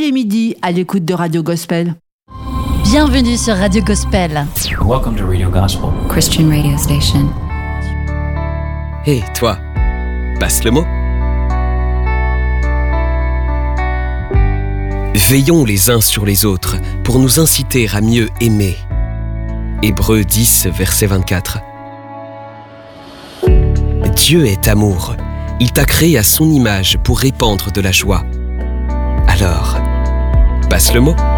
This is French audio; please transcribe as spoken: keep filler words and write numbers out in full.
les midis à l'écoute de Radio Gospel. Bienvenue sur Radio Gospel. Welcome to Radio Gospel, Christian radio station. Hé, hey, toi, passe le mot. Veillons les uns sur les autres pour nous inciter à mieux aimer. Hébreux dix, verset vingt-quatre. Dieu est amour. Il t'a créé à son image pour répandre de la joie. Alors, passe le mot.